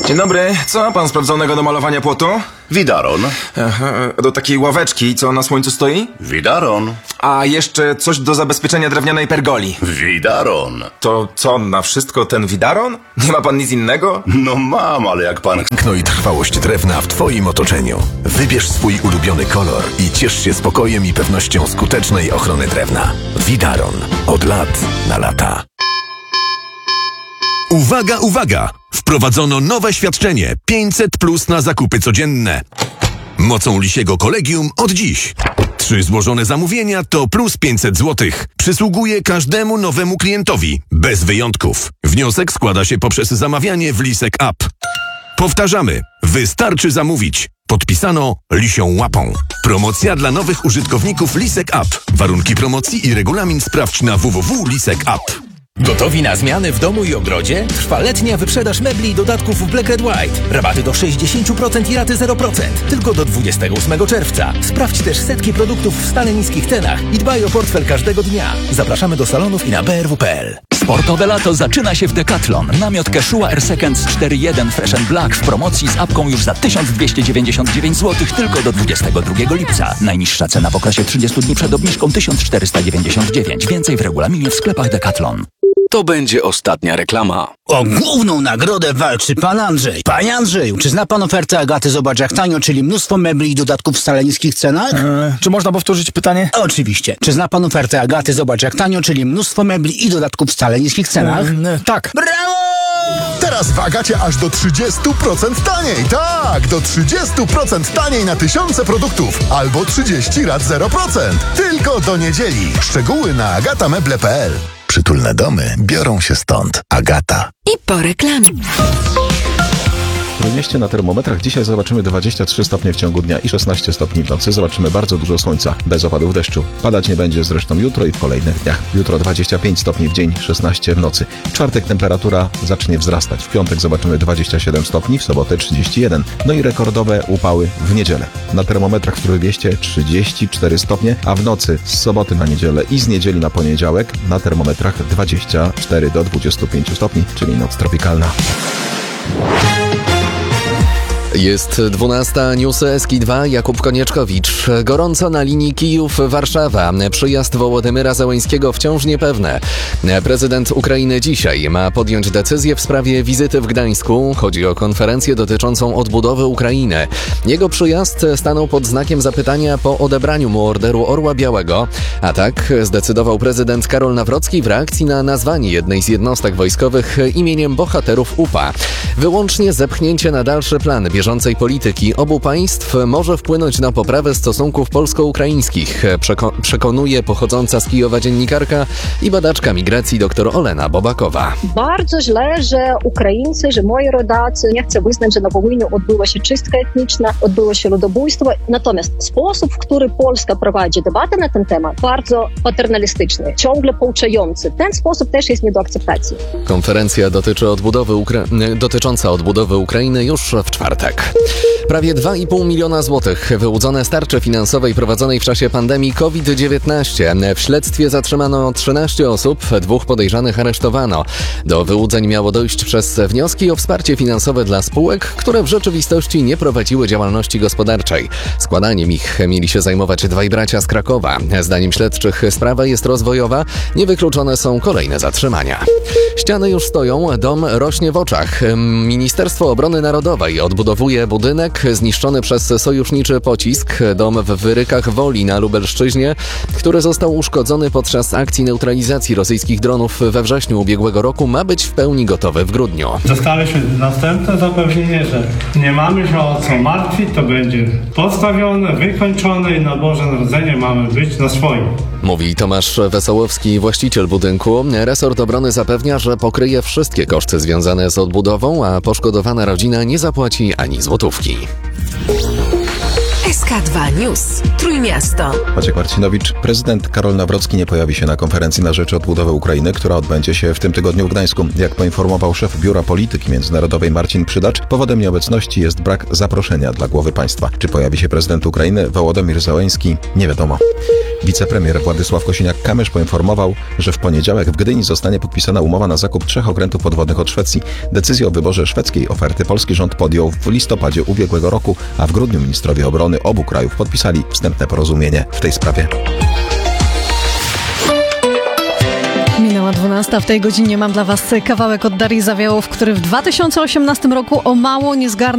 Dzień dobry, co pan sprawdzonego do malowania płotu? Widaron. Do takiej ławeczki, co na słońcu stoi? Widaron. A jeszcze coś do zabezpieczenia drewnianej pergoli. Widaron. To co, na wszystko ten widaron? Nie ma pan nic innego? No mam, ale jak pan... Piękno i trwałość drewna w Twoim otoczeniu. Wybierz swój ulubiony kolor i ciesz się spokojem i pewnością skutecznej ochrony drewna. Widaron. Od lat na lata. Uwaga, uwaga! Wprowadzono nowe świadczenie 500+ na zakupy codzienne. Mocą Lisiego Kolegium od dziś. 3 złożone zamówienia to plus 500 zł. Przysługuje każdemu nowemu klientowi, bez wyjątków. Wniosek składa się poprzez zamawianie w Lisek App. Powtarzamy, wystarczy zamówić. Podpisano Lisią Łapą. Promocja dla nowych użytkowników Lisek App. Warunki promocji i regulamin sprawdź na www.lisek.app. Gotowi na zmiany w domu i ogrodzie? Trwa letnia wyprzedaż mebli i dodatków w Black & White. Rabaty do 60% i raty 0%. Tylko do 28 czerwca. Sprawdź też setki produktów w stale niskich cenach i dbaj o portfel każdego dnia. Zapraszamy do salonów i na brw.pl. Sportowe lato zaczyna się w Decathlon. Namiot Quechua Air Seconds 4.1 Fresh & Black w promocji z apką już za 1299 zł tylko do 22 lipca. Najniższa cena w okresie 30 dni przed obniżką 1499. Więcej w regulaminie w sklepach Decathlon. To będzie ostatnia reklama. O główną nagrodę walczy pan Andrzej. Panie Andrzeju, czy zna pan ofertę Agaty Zobacz jak tanio, czyli mnóstwo mebli i dodatków w stale niskich cenach? Czy można powtórzyć pytanie? Oczywiście. Czy zna pan ofertę Agaty Zobacz jak tanio, czyli mnóstwo mebli i dodatków w stale niskich cenach? Tak. Brawo! Teraz w Agacie aż do 30% taniej. Tak, do 30% taniej na tysiące produktów. Albo 30 rat 0%. Tylko do niedzieli. Szczegóły na agatameble.pl. Przytulne domy biorą się stąd. Agata. I po reklamie. W mieście na termometrach dzisiaj zobaczymy 23 stopnie w ciągu dnia i 16 stopni w nocy. Zobaczymy bardzo dużo słońca, bez opadów deszczu. Padać nie będzie zresztą jutro i w kolejnych dniach. Jutro 25 stopni w dzień, 16 w nocy. W czwartek temperatura zacznie wzrastać. W piątek zobaczymy 27 stopni, w sobotę 31. No i rekordowe upały w niedzielę. Na termometrach w Trójmieście 34 stopnie, a w nocy z soboty na niedzielę i z niedzieli na poniedziałek na termometrach 24 do 25 stopni, czyli noc tropikalna. Jest 12, newsy Eski 2, Jakub Konieczkowicz. Gorąco na linii Kijów-Warszawa. Przyjazd Wołodymyra Zełenskiego wciąż niepewne. Prezydent Ukrainy dzisiaj ma podjąć decyzję w sprawie wizyty w Gdańsku. Chodzi o konferencję dotyczącą odbudowy Ukrainy. Jego przyjazd stanął pod znakiem zapytania po odebraniu mu Orderu Orła Białego. A tak zdecydował prezydent Karol Nawrocki w reakcji na nazwanie jednej z jednostek wojskowych imieniem bohaterów UPA. Wyłącznie zepchnięcie na dalszy plan bieżącej polityki obu państw może wpłynąć na poprawę stosunków polsko-ukraińskich, przekonuje pochodząca z Kijowa dziennikarka i badaczka migracji dr Olena Bobakowa. Bardzo źle, że Ukraińcy, że moi rodacy nie chcą wyznać, że na Wołyniu odbyła się czystka etniczna, odbyło się ludobójstwo. Natomiast sposób, w który Polska prowadzi debatę na ten temat, bardzo paternalistyczny, ciągle pouczający. Ten sposób też jest nie do akceptacji. Konferencja dotycząca odbudowy Ukrainy już w czwartek. Prawie 2,5 miliona złotych wyłudzone z tarczy finansowej prowadzonej w czasie pandemii COVID-19. W śledztwie zatrzymano 13 osób, 2 podejrzanych aresztowano. Do wyłudzeń miało dojść przez wnioski o wsparcie finansowe dla spółek, które w rzeczywistości nie prowadziły działalności gospodarczej. Składaniem ich mieli się zajmować dwaj bracia z Krakowa. Zdaniem śledczych sprawa jest rozwojowa, niewykluczone są kolejne zatrzymania. Ściany już stoją, dom rośnie w oczach. Ministerstwo Obrony Narodowej odbudowuje budynek zniszczony przez sojuszniczy pocisk. Dom w Wyrykach Woli na Lubelszczyźnie, który został uszkodzony podczas akcji neutralizacji rosyjskich dronów we wrześniu ubiegłego roku, ma być w pełni gotowy w grudniu. Dostaliśmy następne zapewnienie, że nie mamy się o co martwić, to będzie postawione, wykończone i na Boże Narodzenie mamy być na swoim. Mówi Tomasz Wesołowski, właściciel budynku. Resort Obrony zapewnia, że pokryje wszystkie koszty związane z odbudową, a poszkodowana rodzina nie zapłaci ani złotówki. SK2 News. Trójmiasto. Maciek Marcinowicz. Prezydent Karol Nawrocki nie pojawi się na konferencji na rzecz odbudowy Ukrainy, która odbędzie się w tym tygodniu w Gdańsku. Jak poinformował szef Biura Polityki Międzynarodowej Marcin Przydacz, powodem nieobecności jest brak zaproszenia dla głowy państwa. Czy pojawi się prezydent Ukrainy Wołodymyr Zełenski? Nie wiadomo. Wicepremier Władysław Kosiniak-Kamysz poinformował, że w poniedziałek w Gdyni zostanie podpisana umowa na zakup 3 okrętów podwodnych od Szwecji. Decyzję o wyborze szwedzkiej oferty polski rząd podjął w listopadzie ubiegłego roku, a w grudniu ministrowie obrony obu krajów podpisali wstępne porozumienie w tej sprawie. Minęła 12. W tej godzinie mam dla Was kawałek od Darii Zawiałow, który w 2018 roku o mało nie zgarnął